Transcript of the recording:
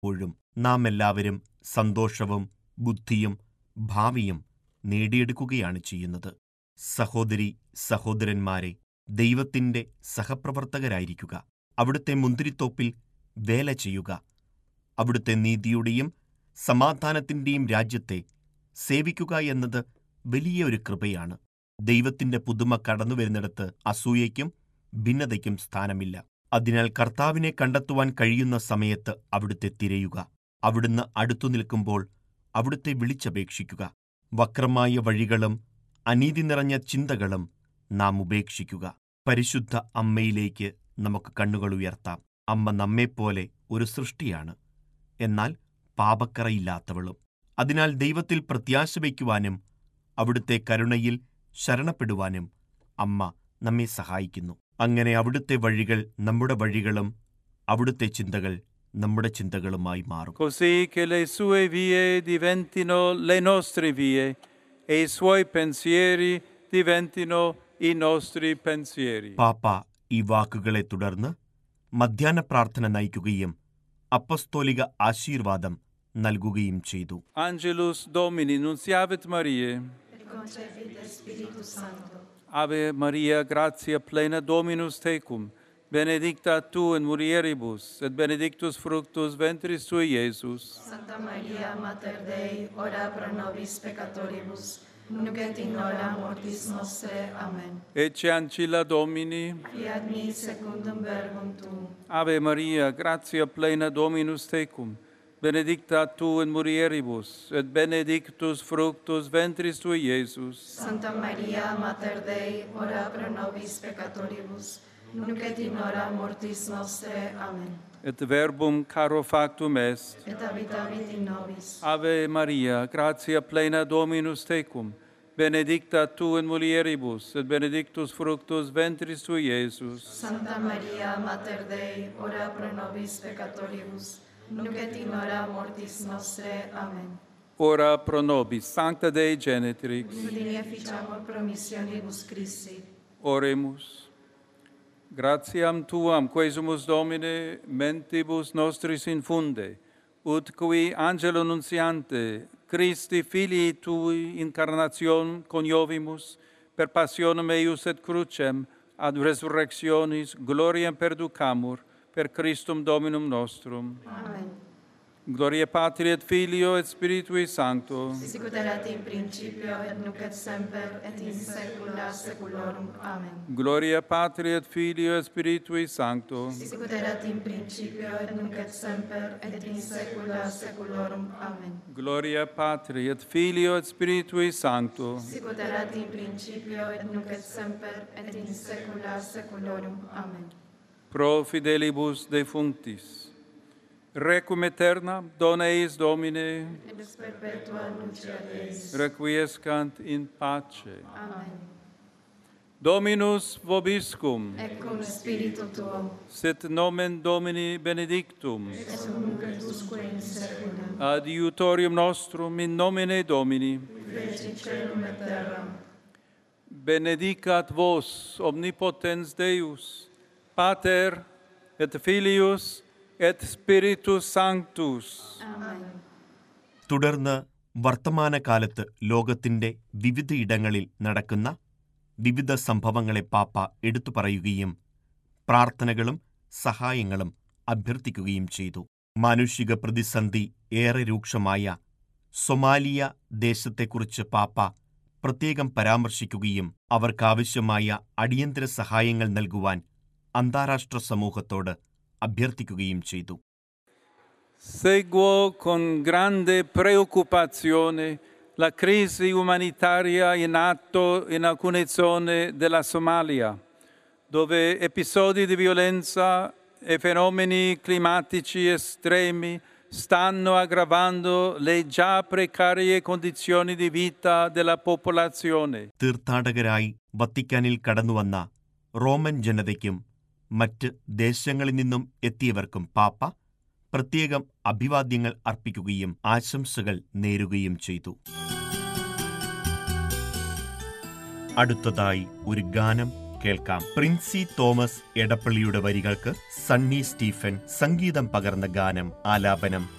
പ്പോഴും നാം എല്ലാവരും സന്തോഷവും ബുദ്ധിയും ഭാവിയും നേടിയെടുക്കുകയാണ് ചെയ്യുന്നത്. സഹോദരീ സഹോദരന്മാരെ, ദൈവത്തിൻ്റെ സഹപ്രവർത്തകരായിരിക്കുക. അവിടുത്തെ മുന്തിരിത്തോപ്പിൽ വേല ചെയ്യുക. അവിടുത്തെ നീതിയുടെയും സമാധാനത്തിൻ്റെയും രാജ്യത്തെ സേവിക്കുക എന്നത് വലിയൊരു കൃപയാണ്. ദൈവത്തിൻ്റെ പുതുമ കടന്നുവരുന്നിടത്ത് അസൂയയ്ക്കും ഭിന്നതയ്ക്കും സ്ഥാനമില്ല. അതിനാൽ കർത്താവിനെ കണ്ടെത്തുവാൻ കഴിയുന്ന സമയത്ത് അവിടുത്തെ തിരയുക. അവിടുന്ന് അടുത്തു നിൽക്കുമ്പോൾ അവിടുത്തെ വിളിച്ചപേക്ഷിക്കുക. വക്രമായ വഴികളും അനീതി നിറഞ്ഞ ചിന്തകളും നാം ഉപേക്ഷിക്കുക. പരിശുദ്ധ അമ്മയിലേക്ക് നമുക്ക് കണ്ണുകൾ ഉയർത്താം. അമ്മ നമ്മെപ്പോലെ ഒരു സൃഷ്ടിയാണ്, എന്നാൽ പാപക്കറയില്ലാത്തവളും. അതിനാൽ ദൈവത്തിൽ പ്രത്യാശ വയ്ക്കുവാനും അവിടുത്തെ കരുണയിൽ ശരണപ്പെടുവാനും അമ്മ നമ്മെ സഹായിക്കുന്നു. അങ്ങനെ അവിടുത്തെ വഴികൾ നമ്മുടെ വഴികളും അവിടുത്തെ ചിന്തകൾ നമ്മുടെ ചിന്തകളുമായി മാറും. Così che le sue vie diventino le nostre vie e i suoi pensieri diventino i nostri pensieri. പാപ്പ ഈ വാക്കുകളെ തുടർന്ന് മധ്യാഹ്ന പ്രാർത്ഥന നയിക്കുകയും അപ്പസ്തോലിക ആശീർവാദം നൽകുകയും ചെയ്തു. Angelus Domini nunciavit Mariae. Et concepit Spiritus Sancto. Ave Maria, gratia plena Dominus tecum, benedicta tu in mulieribus, et benedictus fructus ventris tui, Iesus. Santa Maria, Mater Dei, ora pro nobis peccatoribus, nunc et in hora mortis nostre. Amen. Ecce ancilla Domini. Fiat mi secundum verbum tuum. Ave Maria, gratia plena Dominus tecum, benedicta tu in mulieribus, et benedictus fructus ventris tui, Iesus. Santa Maria, Mater Dei, ora pro nobis peccatoribus, nunc et in hora mortis nostre. Amen. Et verbum caro factum est. Et habitavit in nobis. Ave Maria, gratia plena Dominus tecum, benedicta tu in mulieribus, et benedictus fructus ventris tui, Iesus. Santa Maria, Mater Dei, ora pro nobis peccatoribus, nunc et in hora mortis nostre. Amen. Ora pro nobis, Sancta Dei Genetrix. Udini efficiamur promissionibus Christi. Oremus. Gratiam tuam, quesumus Domine, mentibus nostris infunde, ut qui angelo nunciante, Christi filii tui incarnation coniovimus, per passionem eius et crucem, ad resurrectionis gloriam perducamur, per Christum Dominum nostrum. Amen. Gloria Patri et Filio et Spiritui Sancto. Sicut erat in principio et nunc et semper et in saecula saeculorum. Amen. Gloria Patri et Filio et Spiritui Sancto. Sicut erat in principio et nunc et semper et in saecula saeculorum. Amen. Gloria Patri et Filio et Spiritui Sancto. Sicut erat in principio et nunc et semper et in saecula saeculorum. Amen. Pro fidelibus defunctis. Requiem aeterna dona eis Domine. Et ex perpetua lucia Deis. Requiescant in pace. Amen. Dominus vobiscum. Et cum spiritu tuo. Sit nomen Domini benedictum. Et nunc et usque in saecula. Adiutorium nostrum in nomine Domini. Feci celum et terram. Benedicat vos omnipotens Deus, Pater et Filius et Spiritus Sanctus. Amen. തുടർന്ന് വർത്തമാനകാലത്ത് ലോകത്തിൻ്റെ വിവിധയിടങ്ങളിൽ നടക്കുന്ന വിവിധ സംഭവങ്ങളെ പാപ്പ എടുത്തു പറയുകയും പ്രാർത്ഥനകളും സഹായങ്ങളും അഭ്യർത്ഥിക്കുകയും ചെയ്തു. മാനുഷിക പ്രതിസന്ധി ഏറെ രൂക്ഷമായ സൊമാലിയ ദേശത്തെക്കുറിച്ച് പാപ്പ പ്രത്യേകം പരാമർശിക്കുകയും അവർക്കാവശ്യമായ അടിയന്തര സഹായങ്ങൾ നൽകുവാൻ അന്താരാഷ്ട്ര സമൂഹത്തോട് അഭ്യർത്ഥിക്കുകയും ചെയ്തു. Seguo con grande preoccupazione la crisi umanitaria in atto in alcune zone della Somalia, dove episodi di violenza e fenomeni climatici estremi stanno aggravando le già precarie condizioni di vita della popolazione. തീർത്ഥാടകരായി വത്തിക്കാനിൽ കടന്നുവന്ന റോമൻ ജനതയ്ക്കും മറ്റ് ദേശങ്ങളിൽ നിന്നും എത്തിയവർക്കും പാപ്പ പ്രത്യേകം അഭിവാദ്യങ്ങൾ അർപ്പിക്കുകയും ആശംസകൾ നേരുകയും ചെയ്തു. അടുത്തതായി ഒരു ഗാനം കേൾക്കാം. പ്രിൻസി തോമസ് എടപ്പള്ളിയുടെ വരികൾക്ക് സണ്ണി സ്റ്റീഫൻ സംഗീതം പകർന്ന ഗാനം ആലാപനം